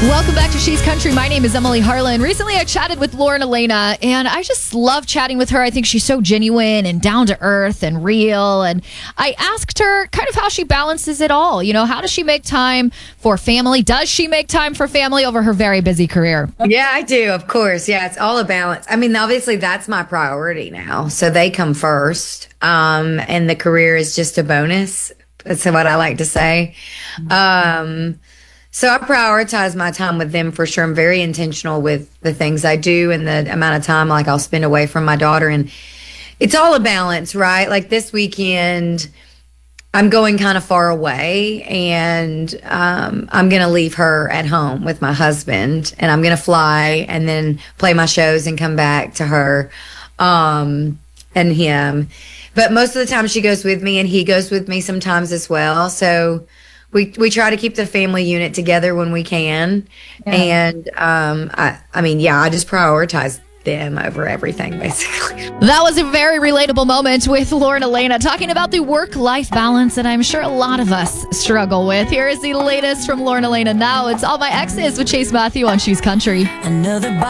Welcome back to She's Country. My name is Emily Harlan. Recently, I chatted with Lauren Elena, and I just love chatting with her. I think she's so genuine and down to earth and real. And I asked her kind of how she balances it all. You know, how does she make time for family? Does she make time for family over her very busy career? Yeah, I do. Of course. Yeah, it's all a balance. I mean, obviously, that's my priority now. So they come first, and the career is just a bonus. That's what I like to say. So I prioritize my time with them for sure. I'm very intentional with the things I do and the amount of time like I'll spend away from my daughter. And it's all a balance, right? Like this weekend, I'm going kind of far away, and I'm going to leave her at home with my husband, and I'm going to fly and then play my shows and come back to her and him. But most of the time she goes with me, and he goes with me sometimes as well. So we try to keep the family unit together when we can. Yeah. And I just prioritize them over everything, basically. That was a very relatable moment with Lauren Elena talking about the work-life balance that I'm sure a lot of us struggle with. Here is the latest from Lauren Elena now. It's All My Exes with Chase Matthew on She's Country.